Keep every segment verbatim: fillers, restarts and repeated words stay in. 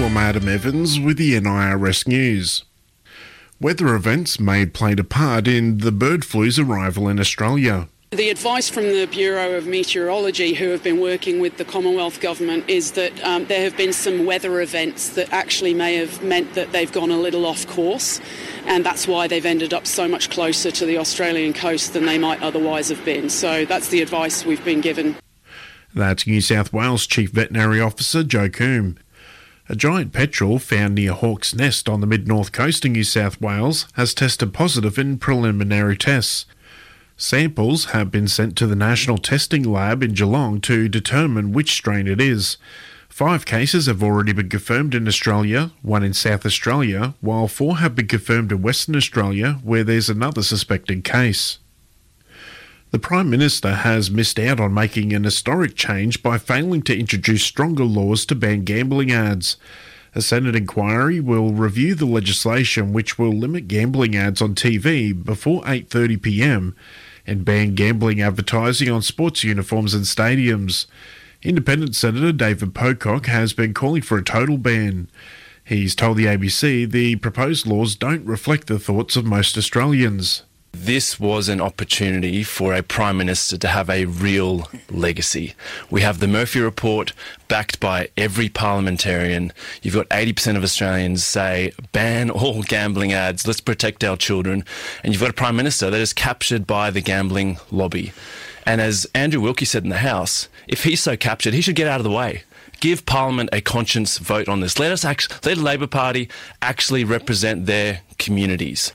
I'm Adam Evans with the N I R S News. Weather events may have played a part in the bird flu's arrival in Australia. The advice from the Bureau of Meteorology, who have been working with the Commonwealth Government, is that um, there have been some weather events that actually may have meant that they've gone a little off course, and that's why they've ended up so much closer to the Australian coast than they might otherwise have been. So that's the advice we've been given. That's New South Wales Chief Veterinary Officer Joe Coombe. A giant petrel found near Hawke's Nest on the mid-north coast of New South Wales has tested positive in preliminary tests. Samples have been sent to the National Testing Lab in Geelong to determine which strain it is. Five cases have already been confirmed in Australia, one in South Australia, while four have been confirmed in Western Australia, where there's another suspected case. The Prime Minister has missed out on making an historic change by failing to introduce stronger laws to ban gambling ads. A Senate inquiry will review the legislation which will limit gambling ads on T V before eight thirty p m and ban gambling advertising on sports uniforms and stadiums. Independent Senator David Pocock has been calling for a total ban. He's told the A B C the proposed laws don't reflect the thoughts of most Australians. This was an opportunity for a Prime Minister to have a real legacy. We have the Murphy Report backed by every parliamentarian. You've got eighty percent of Australians say, ban all gambling ads, let's protect our children. And you've got a Prime Minister that is captured by the gambling lobby. And as Andrew Wilkie said in the House, if he's so captured, he should get out of the way. Give Parliament a conscience vote on this. Let us act- let the Labor Party actually represent their communities.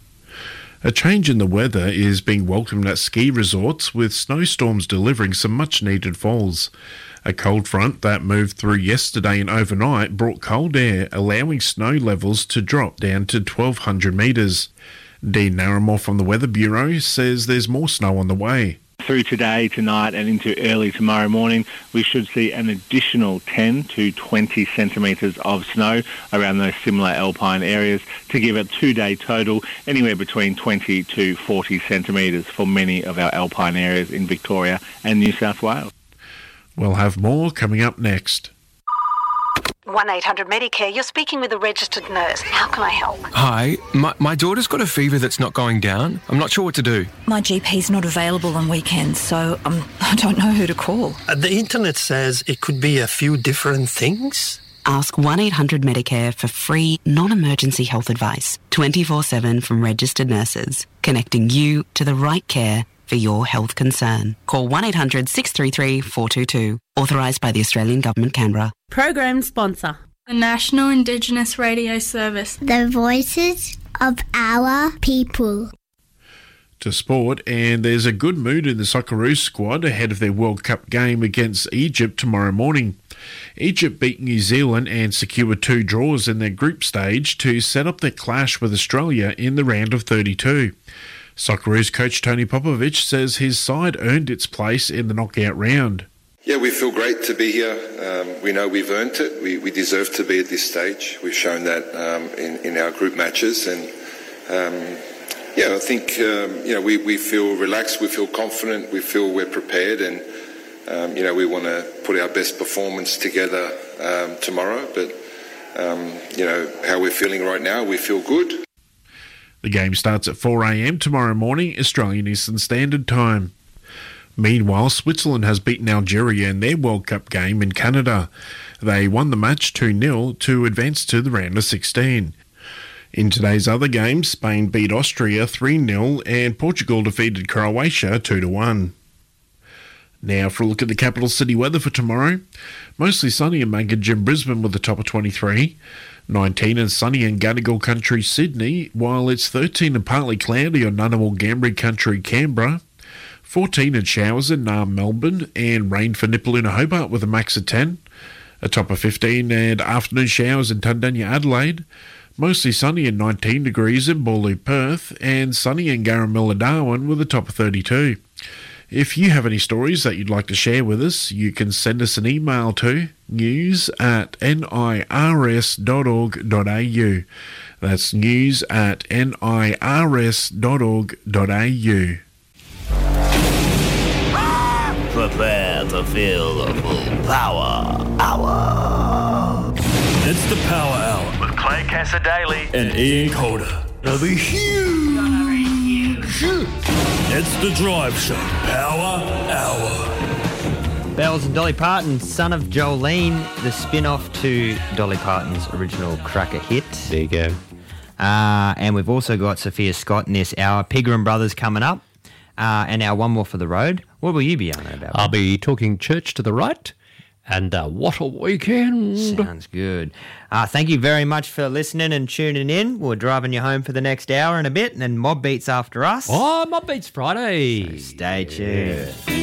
A change in the weather is being welcomed at ski resorts, with snowstorms delivering some much-needed falls. A cold front that moved through yesterday and overnight brought cold air, allowing snow levels to drop down to twelve hundred metres. Dean Naramore from the Weather Bureau says there's more snow on the way. Through today, tonight and into early tomorrow morning, we should see an additional ten to twenty centimetres of snow around those similar alpine areas to give a two-day total anywhere between twenty to forty centimetres for many of our alpine areas in Victoria and New South Wales. We'll have more coming up next. one eight hundred Medicare, you're speaking with a registered nurse. How can I help? Hi, my, my daughter's got a fever that's not going down. I'm not sure what to do. My G P's not available on weekends, so um, I don't know who to call. Uh, the internet says it could be a few different things. Ask one eight hundred Medicare for free, non-emergency health advice, twenty-four seven from registered nurses, connecting you to the right care for your health concern. Call one eight hundred six three three four two two. Authorised by the Australian Government, Canberra. Program sponsor. The National Indigenous Radio Service. The voices of our people. To sport, and there's a good mood in the Socceroos squad ahead of their World Cup game against Egypt tomorrow morning. Egypt beat New Zealand and secured two draws in their group stage to set up their clash with Australia in the round of thirty-two. Socceroos coach Tony Popovich says his side earned its place in the knockout round. Yeah, we feel great to be here. Um, we know we've earned it. We, we deserve to be at this stage. We've shown that um, in, in our group matches. And, um, yeah, I think, um, you know, we, we feel relaxed, we feel confident, we feel we're prepared. And, um, you know, we want to put our best performance together um, tomorrow. But, um, you know, how we're feeling right now, we feel good. The game starts at four a m tomorrow morning, Australian Eastern Standard Time. Meanwhile, Switzerland has beaten Algeria in their World Cup game in Canada. They won the match two nil to advance to the round of sixteen. In today's other games, Spain beat Austria three nil and Portugal defeated Croatia two to one. Now for a look at the capital city weather for tomorrow. Mostly sunny in Mankindge and Brisbane with a top of twenty-three. nineteen and sunny in Gadigal Country, Sydney, while it's thirteen and partly cloudy on Ngunnawal Ngambri Country, Canberra. fourteen and showers in Naarm, Melbourne, and rain for Nipaluna, Hobart with a max of ten. A top of fifteen and afternoon showers in Tundanya, Adelaide. Mostly sunny and nineteen degrees in Boorloo, Perth, and sunny in Garamilla, Darwin with a top of thirty-two. If you have any stories that you'd like to share with us, you can send us an email to news at nirs dot org dot a u. That's news at nirs dot org dot a u. Prepare to feel the full power hour. It's the Casser Daly. And Ian Calder. They'll be huge. It's the Drive Show. Power Hour. Bells and Dolly Parton, Son of Jolene, the spin-off to Dolly Parton's original cracker hit. There you go. Uh, and we've also got Sophia Scott in this hour. Pigram Brothers coming up. Uh, and our One More for the Road. What will you be on about? I'll be talking Church to the Right. And uh, what a weekend. Sounds good. Uh, thank you very much for listening and tuning in. We're driving you home for the next hour and a bit, and then Mob Beats after us. Oh, Mob Beats Friday. So stay tuned. Yeah.